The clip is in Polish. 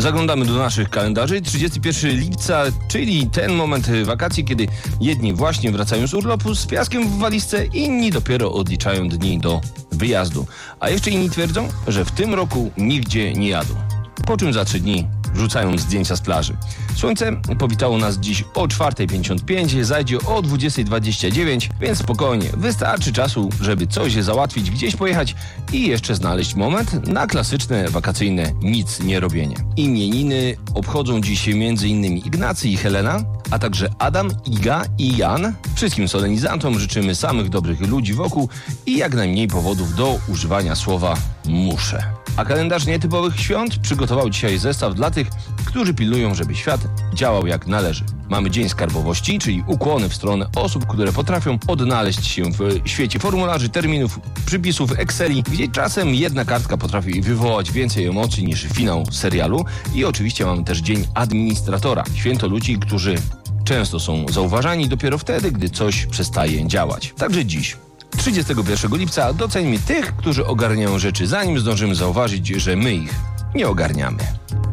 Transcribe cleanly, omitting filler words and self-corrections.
Zaglądamy do naszych kalendarzy. 31 lipca, czyli ten moment wakacji, kiedy jedni właśnie wracają z urlopu z piaskiem w walizce, inni dopiero odliczają dni do wyjazdu. A jeszcze inni twierdzą, że w tym roku nigdzie nie jadą. Po czym za 3 dni rzucają zdjęcia z plaży. Słońce powitało nas dziś o 4:55, zajdzie o 20:29, więc spokojnie, wystarczy czasu, żeby coś załatwić, gdzieś pojechać i jeszcze znaleźć moment na klasyczne wakacyjne nic nie robienie. Imieniny obchodzą dziś m.in. Ignacy i Helena, a także Adam, Iga i Jan. Wszystkim solenizantom życzymy samych dobrych ludzi wokół i jak najmniej powodów do używania słowa muszę. A kalendarz nietypowych świąt przygotował dzisiaj zestaw dla tych, którzy pilnują, żeby świat działał jak należy. Mamy Dzień Skarbowości, czyli ukłony w stronę osób, które potrafią odnaleźć się w świecie formularzy, terminów, przypisów, Exceli, gdzie czasem jedna kartka potrafi wywołać więcej emocji niż finał serialu. I oczywiście mamy też Dzień Administratora, święto ludzi, którzy często są zauważani dopiero wtedy, gdy coś przestaje działać. Także dziś, 31 lipca, doceńmy tych, którzy ogarniają rzeczy, zanim zdążymy zauważyć, że my ich nie ogarniamy.